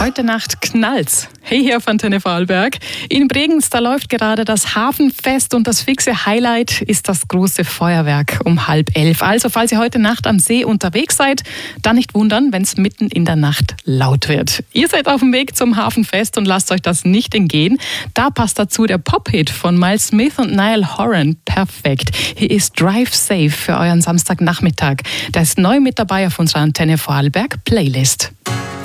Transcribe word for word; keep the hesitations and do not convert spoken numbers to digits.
Heute Nacht knallt's. Hey, hier von Antenne Vorarlberg. In Bregenz, da läuft gerade das Hafenfest und das fixe Highlight ist das große Feuerwerk um halb elf. Also, falls ihr heute Nacht am See unterwegs seid, dann nicht wundern, wenn es mitten in der Nacht laut wird. Ihr seid auf dem Weg zum Hafenfest und lasst euch das nicht entgehen. Da passt dazu der Pop-Hit von Miles Smith und Niall Horan perfekt. Hier ist Drive Safe für euren Samstagnachmittag. Der ist neu mit dabei auf unserer Antenne Vorarlberg Playlist.